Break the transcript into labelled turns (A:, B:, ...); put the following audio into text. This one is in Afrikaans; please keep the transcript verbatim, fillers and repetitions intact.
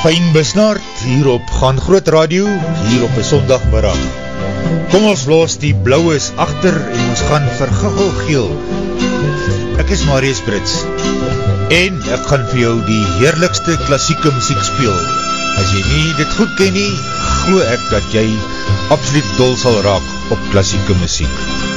A: Fyn besnaard, hier op Gaan Groot Radio, hier op een sondagmiddag. Kom ons los die blauwes achter en ons gaan vergiggel geel. Ek is Marius Brits en ek gaan vir jou die heerlikste klassieke muziek speel. As jy nie dit goed ken nie, glo ek dat jy absoluut dol sal raak op klassieke muziek.